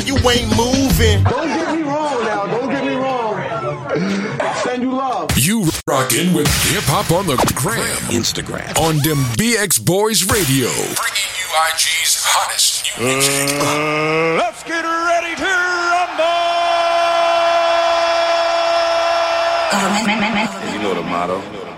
you ain't moving. Don't get me wrong now. Don't get me wrong. Send you love. You rockin' with Hip Hop on the Gram. Instagram. On them BX Boys Radio. Bringing you IG's hottest new music. Let's get ready to rumble. You know the motto.